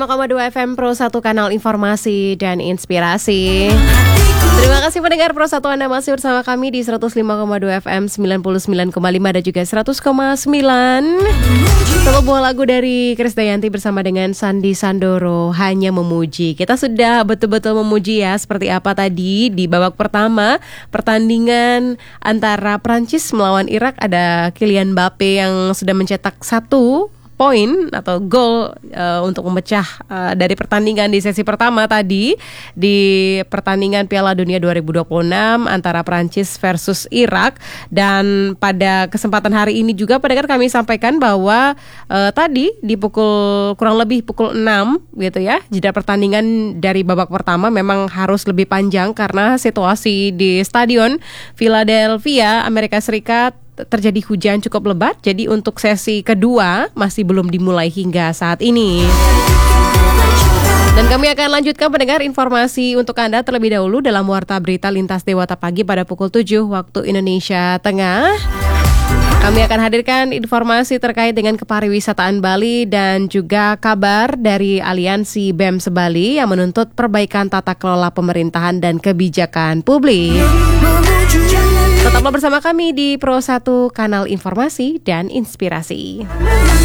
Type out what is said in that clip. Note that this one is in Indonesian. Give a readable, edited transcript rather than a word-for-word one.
105,2 FM Pro 1 kanal informasi dan inspirasi. Terima kasih pendengar Pro 1, Anda masih bersama kami di 105,2 FM, 99,5 dan juga 100,9. Sebuah lagu dari Krisdayanti bersama dengan Sandi Sandoro, Hanya Memuji. Kita sudah betul-betul memuji ya, seperti apa tadi di babak pertama pertandingan antara Prancis melawan Irak. Ada Kylian Mbappe yang sudah mencetak 1 poin atau gol untuk memecah dari pertandingan di sesi pertama tadi di pertandingan Piala Dunia 2026 antara Prancis versus Irak. Dan pada kesempatan hari ini juga pendengar kami sampaikan bahwa tadi di kurang lebih pukul 6 gitu ya, jeda pertandingan dari babak pertama memang harus lebih panjang karena situasi di Stadion Philadelphia, Amerika Serikat terjadi hujan cukup lebat. Jadi untuk sesi kedua masih belum dimulai hingga saat ini. Dan kami akan lanjutkan pendengar informasi untuk Anda terlebih dahulu dalam Warta Berita Lintas Dewata Pagi pada pukul 7 waktu Indonesia Tengah. Kami akan hadirkan informasi terkait dengan kepariwisataan Bali dan juga kabar dari Aliansi BEM Sebali yang menuntut perbaikan tata kelola pemerintahan dan kebijakan publik. Tetaplah bersama kami di Pro 1 kanal informasi dan inspirasi.